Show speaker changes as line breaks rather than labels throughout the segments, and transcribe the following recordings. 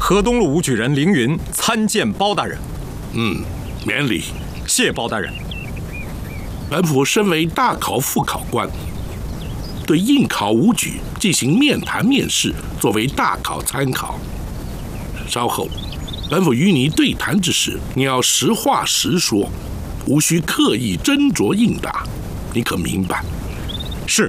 河东路武举人凌云参见包大人。
免礼。
谢包大人。
本府身为大考副考官，对应考武举进行面谈面试，作为大考参考。稍后，本府与你对谈之时，你要实话实说，无需刻意斟酌应答，你可明白？
是。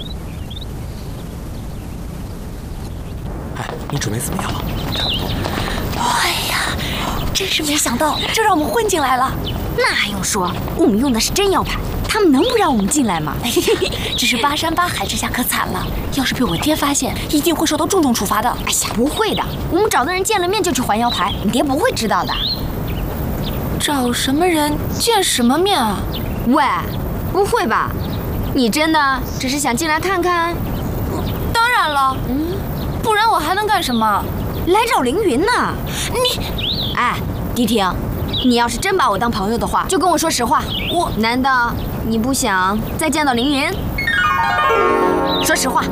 哎，你准备怎么样了？
哎呀，真是没想到，这让我们混进来了。
那还用说，我们用的是真腰牌，他们能不让我们进来吗？
只是巴山巴海之下可惨了，要是被我爹发现，一定会受到重重处罚的。
哎呀，不会的，我们找的人见了面就去还腰牌，你爹不会知道的。
找什么人见什么面啊？
喂，不会吧？你真的只是想进来看看？
当然了，不然我还能干什么？
来找凌云呢？哎，迪婷，你要是真把我当朋友的话，就跟我说实话。难道你不想再见到凌云？说实话。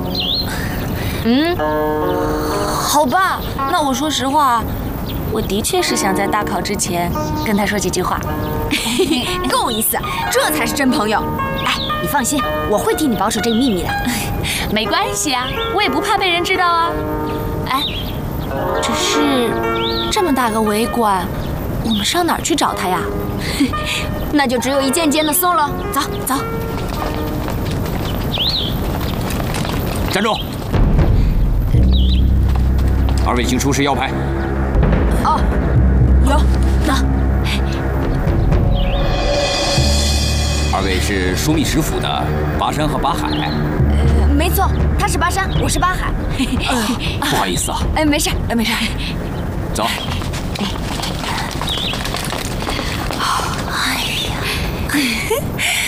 好吧，那我说实话，我的确是想在大考之前跟他说几句话。
够意思，这才是真朋友。哎，你放心，我会替你保守这个秘密的。
没关系啊，我也不怕被人知道啊。哎，只是这么大个尾馆，我们上哪儿去找他呀？
那就只有一件件的送了。走走。
站住！二位请出示腰牌。
哦，有。
二位是枢密使府的巴山和巴海。
没错，他是巴山，我是巴海。
不好意思啊。
哎，没事，没事。
走。
哎呀，